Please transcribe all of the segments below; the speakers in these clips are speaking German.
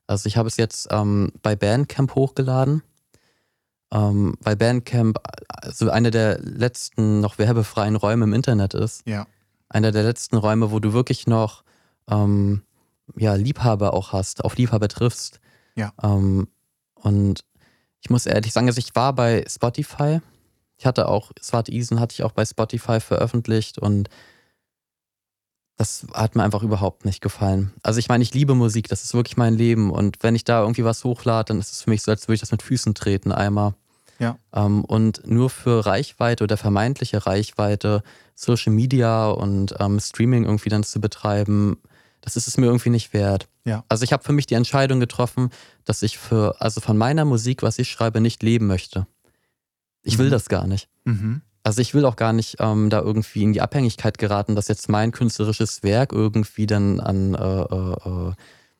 Also ich habe es jetzt bei Bandcamp hochgeladen. Weil Bandcamp so einer der letzten noch werbefreien Räume im Internet ist. Ja. Einer der letzten Räume, wo du wirklich noch Liebhaber auch hast, auf Liebhaber triffst. Ja. Und ich muss ehrlich sagen, also ich war bei Spotify. Ich hatte auch, Swart Eason hatte ich auch bei Spotify veröffentlicht und das hat mir einfach überhaupt nicht gefallen. Also ich meine, ich liebe Musik, das ist wirklich mein Leben und wenn ich da irgendwie was hochlade, dann ist es für mich so, als würde ich das mit Füßen treten einmal. Ja. Und nur für Reichweite oder vermeintliche Reichweite, Social Media und Streaming irgendwie dann zu betreiben, das ist es mir irgendwie nicht wert. Ja. Also ich habe für mich die Entscheidung getroffen, dass ich von meiner Musik, was ich schreibe, nicht leben möchte. Ich will das gar nicht. Mhm. Also ich will auch gar nicht da irgendwie in die Abhängigkeit geraten, dass jetzt mein künstlerisches Werk irgendwie dann an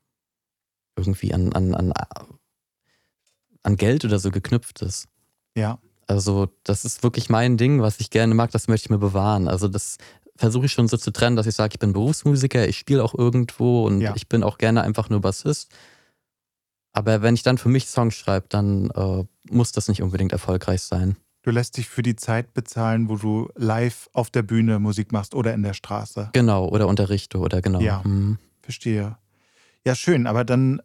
Geld oder so geknüpft ist. Ja. Also das ist wirklich mein Ding, was ich gerne mag, das möchte ich mir bewahren. Also das versuche ich schon so zu trennen, dass ich sage, ich bin Berufsmusiker, ich spiele auch irgendwo und Ja. ich bin auch gerne einfach nur Bassist. Aber wenn ich dann für mich Songs schreibe, dann muss das nicht unbedingt erfolgreich sein. Du lässt dich für die Zeit bezahlen, wo du live auf der Bühne Musik machst oder in der Straße. Genau, oder unterrichte oder genau. Ja, verstehe. Ja, schön, aber dann,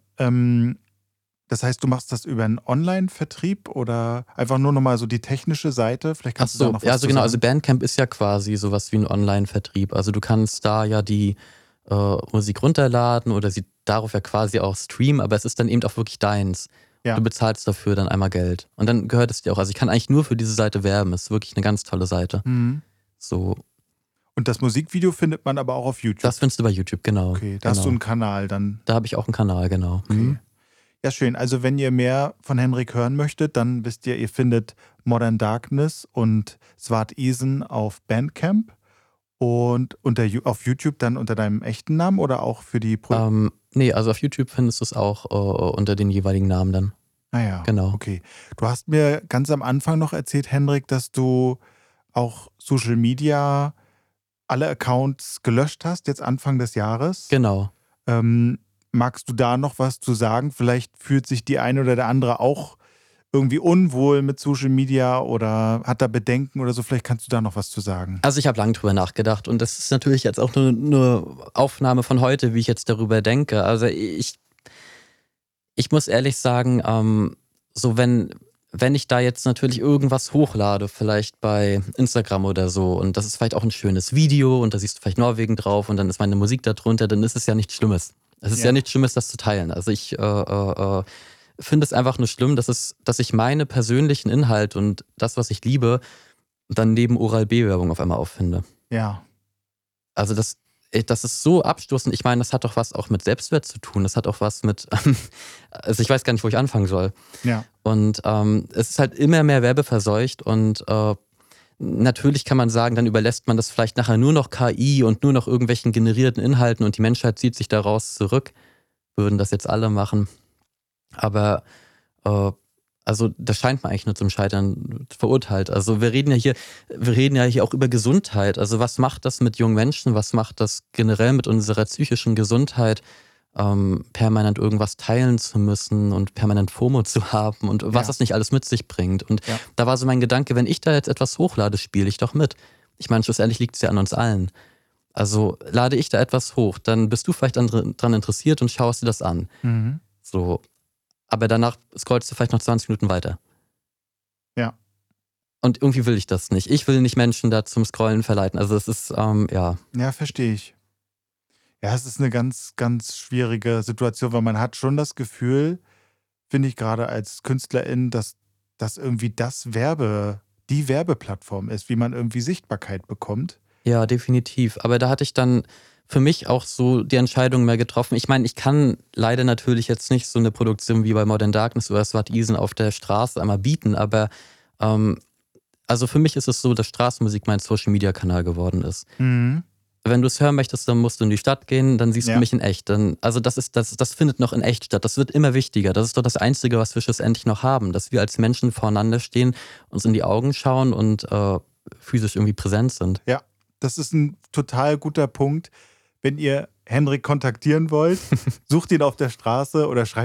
das heißt, du machst das über einen Online-Vertrieb oder einfach nur nochmal so die technische Seite? Vielleicht kannst du da noch was zu genau, sagen. also Bandcamp ist ja quasi sowas wie ein Online-Vertrieb. Also du kannst da ja die Musik runterladen oder sie darauf ja quasi auch streamen, aber es ist dann eben auch wirklich deins. Ja. Du bezahlst dafür dann einmal Geld. Und dann gehört es dir auch. Also ich kann eigentlich nur für diese Seite werben. Es ist wirklich eine ganz tolle Seite. Mhm. So. Und das Musikvideo findet man aber auch auf YouTube? Das findest du bei YouTube, genau. Okay, da hast du einen Kanal dann. Da habe ich auch einen Kanal, genau. Okay. Ja, schön. Also wenn ihr mehr von Henrik hören möchtet, dann wisst ihr findet Modern Darkness und Swart Eason auf Bandcamp und auf YouTube dann unter deinem echten Namen oder auch für die Nee, also auf YouTube findest du es auch unter den jeweiligen Namen dann. Naja, Genau. Okay. Du hast mir ganz am Anfang noch erzählt, Henrik, dass du auch Social Media alle Accounts gelöscht hast, jetzt Anfang des Jahres. Genau. Magst du da noch was zu sagen? Vielleicht fühlt sich die eine oder der andere auch irgendwie unwohl mit Social Media oder hat da Bedenken oder so. Vielleicht kannst du da noch was zu sagen. Also ich habe lange drüber nachgedacht und das ist natürlich jetzt auch nur eine Aufnahme von heute, wie ich jetzt darüber denke. Also ich muss ehrlich sagen, so wenn ich da jetzt natürlich irgendwas hochlade, vielleicht bei Instagram oder so und das ist vielleicht auch ein schönes Video und da siehst du vielleicht Norwegen drauf und dann ist meine Musik da drunter, dann ist es ja nichts Schlimmes. Es ist ja nichts Schlimmes, das zu teilen. Also ich finde es einfach nur schlimm, dass ich meine persönlichen Inhalte und das, was ich liebe, dann neben Oral-B-Werbung auf einmal auffinde. Ja. Also das ist so abstoßend. Ich meine, das hat doch was auch mit Selbstwert zu tun. Das hat auch was mit, also ich weiß gar nicht, wo ich anfangen soll. Ja. Und es ist halt immer mehr werbeverseucht und natürlich kann man sagen, dann überlässt man das vielleicht nachher nur noch KI und nur noch irgendwelchen generierten Inhalten und die Menschheit zieht sich daraus zurück. Würden das jetzt alle machen. Aber also das scheint mir eigentlich nur zum Scheitern verurteilt. Also wir reden ja hier auch über Gesundheit. Also was macht das mit jungen Menschen? Was macht das generell mit unserer psychischen Gesundheit? Permanent irgendwas teilen zu müssen und permanent FOMO zu haben und was das nicht alles mit sich bringt. Und da war so mein Gedanke, wenn ich da jetzt etwas hochlade, spiele ich doch mit. Ich meine, schlussendlich liegt es ja an uns allen. Also lade ich da etwas hoch, dann bist du vielleicht dran interessiert und schaust dir das an. Mhm. So. Aber danach scrollst du vielleicht noch 20 Minuten weiter. Ja. Und irgendwie will ich das nicht. Ich will nicht Menschen da zum Scrollen verleiten. Also es ist, ja. Ja, verstehe ich. Ja, es ist eine ganz, ganz schwierige Situation, weil man hat schon das Gefühl, finde ich gerade als Künstlerin, dass das irgendwie die Werbeplattform ist, wie man irgendwie Sichtbarkeit bekommt. Ja, definitiv. Aber da hatte ich dann für mich auch so die Entscheidung mehr getroffen. Ich meine, ich kann leider natürlich jetzt nicht so eine Produktion wie bei Modern Darkness oder Swart Eason auf der Straße einmal bieten, aber also für mich ist es so, dass Straßenmusik mein Social-Media-Kanal geworden ist. Mhm. Wenn du es hören möchtest, dann musst du in die Stadt gehen, dann siehst du mich in echt. Also das findet noch in echt statt. Das wird immer wichtiger. Das ist doch das Einzige, was wir schlussendlich noch haben, dass wir als Menschen voreinander stehen, uns in die Augen schauen und physisch irgendwie präsent sind. Ja, das ist ein total guter Punkt. Wenn ihr Henrik kontaktieren wollt, sucht ihn auf der Straße oder schreibt